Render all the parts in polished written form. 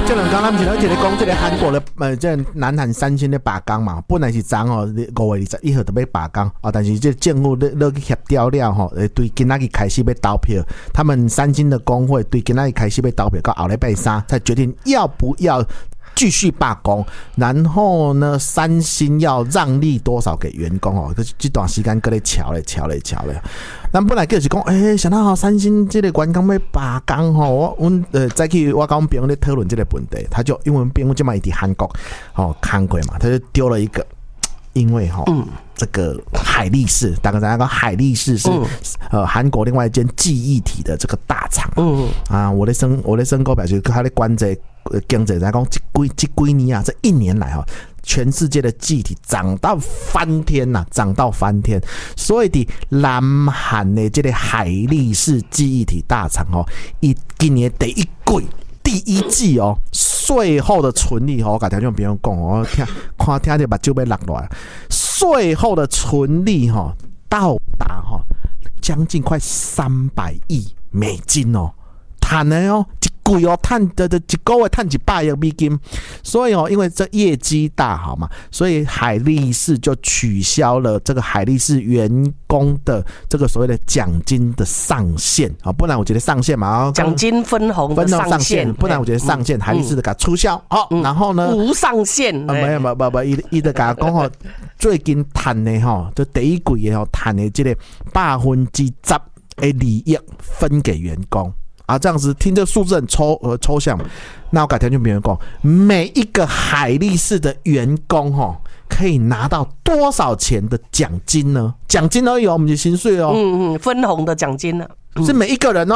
这两天咱们一直讲这个韩国的这南韩三星的罢工嘛，本来是昨5月21号就要罢工啊，但是这政府落去协调了吼，对今仔日开始要投票，他们三星的工会对今仔日开始要投票，到后礼拜3才决定要不要继续罢工，然后呢，三星要让利多少给员工哦？这段时间搁咧瞧咧。咱本来就是讲，想到吼三星这个员工要罢工吼，再去我跟我们朋友咧讨论这个问题，他就因为朋友这么一直韩国看过嘛，他就丢了一个，因为这个海力士，大家知道海力士是韩国另外一间记忆体的这个大厂啊，我的申购表示他咧关这经济来讲，这几年啊，这1年来全世界的记忆体涨到翻天呐，所以的南韩的这个海力士记忆体大厂伊今年第一季税后的纯利我跟听众朋友讲听到目睭要落来，税后的纯利到达将近快300亿美金赚的赚的一个月赚100亿美金，所以因为这业绩大好嘛，所以海力士就取消了这个海力士员工的这个所谓的奖金的上限不然我觉得上限嘛， 奖金分红的上限， 不然我觉得上限海力士的给它促销然后呢无上限没有，伊就甲讲最近赚的就第一季的赚的这个10%的利益分给员工。这样子听这数字很抽象，那我改天就别人讲，每一个海力士的员工可以拿到多少钱的奖金呢？奖金而已我们就薪水分红的奖金是每一个人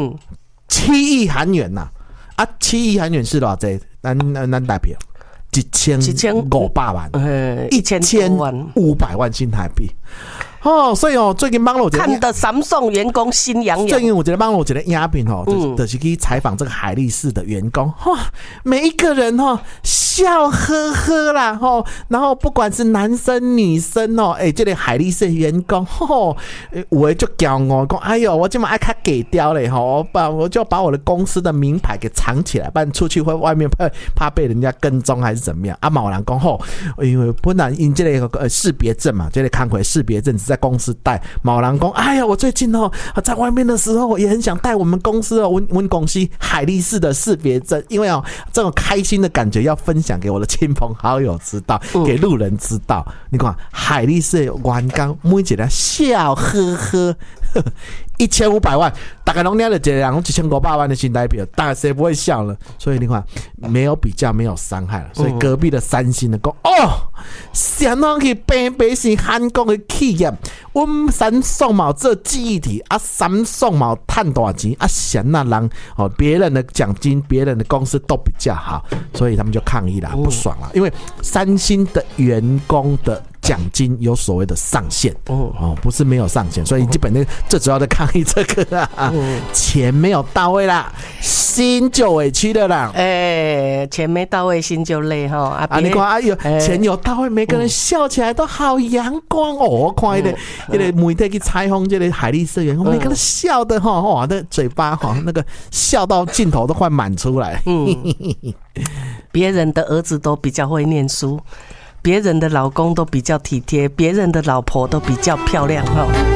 7亿韩元呐，7亿韩元是多少钱？咱代表1500万，1500万新台币。所以最近帮了我觉得看的Samsung员工心痒痒。 最近我觉得帮了我觉得影片就是去采访这个海力士的员工每一个人笑呵呵啦然后不管是男生女生这个海力士的员工有的就骄傲说哎呦我这么爱看给掉嘞我就把我的公司的名牌给藏起来，不然出去会外面怕被人家跟踪还是怎么样啊？某人讲因为本来因这个识别证嘛，这个看回识别证只在公司带，某人讲哎呀我最近在外面的时候我也很想带我们公司我们公司海力士的识别证，因为这种开心的感觉要分享给我的亲朋好友知道，给路人知道。你看海力士的员工每一个笑呵呵1500万，大概拢了一个人1500万的新台币，大概谁不会笑了？所以你看，没有比较，没有伤害了。所以隔壁的三星的讲想要去白是韩国的企业，我们Samsung嘛这记忆体Samsung嘛赚大钱想那人别人的奖金，别人的公司都比较好，所以他们就抗议了，不爽了，因为三星的员工的奖金有所谓的上限不是没有上限，所以基本的最主要的抗议这个钱没有到位啦，心就委屈了啦。 钱没到位，心就累你看钱有到位，每个人笑起来都好阳光我看那个媒体去采访这个海力士员工，每个人笑的哇，那嘴巴那个笑到镜头都快满出来。 别人的儿子都比较会念书，别人的老公都比较体贴，别人的老婆都比较漂亮